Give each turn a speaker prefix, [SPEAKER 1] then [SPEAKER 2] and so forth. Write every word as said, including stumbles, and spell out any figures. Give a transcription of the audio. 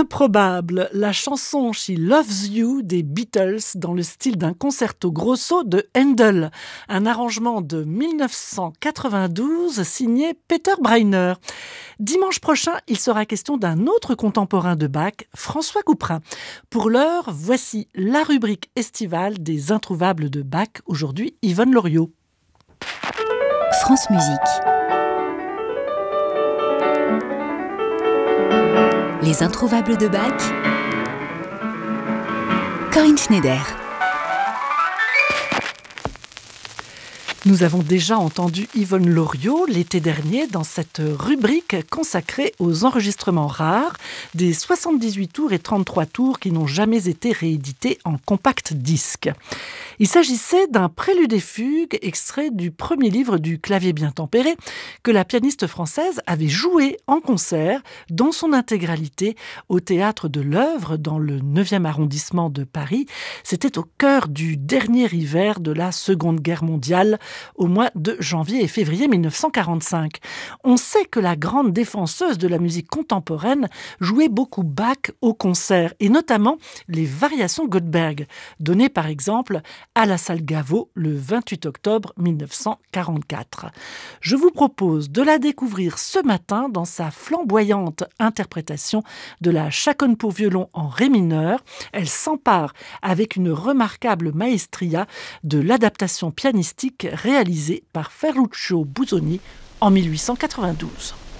[SPEAKER 1] Improbable, la chanson She Loves You des Beatles dans le style d'un concerto grosso de Handel, un arrangement de dix-neuf cent quatre-vingt-douze signé Peter Breiner. Dimanche prochain, il sera question d'un autre contemporain de Bach, François Couperin. Pour l'heure, voici la rubrique estivale des Introuvables de Bach, aujourd'hui Yvonne Loriot.
[SPEAKER 2] France Musique. Les Introuvables de Bach. Corinne Schneider.
[SPEAKER 1] Nous avons déjà entendu Yvonne Loriot l'été dernier dans cette rubrique consacrée aux enregistrements rares des soixante-dix-huit tours et trente-trois tours qui n'ont jamais été réédités en compact disque. Il s'agissait d'un prélude et fugue extrait du premier livre du clavier bien tempéré que la pianiste française avait joué en concert dans son intégralité au théâtre de l'Œuvre dans le neuvième arrondissement de Paris. C'était au cœur du dernier hiver de la Seconde Guerre mondiale, au mois de janvier et février dix-neuf cent quarante-cinq. On sait que la grande défenseuse de la musique contemporaine jouait beaucoup Bach au concert, et notamment les variations Goldberg, données par exemple à la salle Gaveau le vingt-huit octobre dix-neuf cent quarante-quatre. Je vous propose de la découvrir ce matin dans sa flamboyante interprétation de la chaconne pour violon en ré mineur. Elle s'empare avec une remarquable maestria de l'adaptation pianistique réalisée par Ferruccio Busoni en mille huit cent quatre-vingt-douze.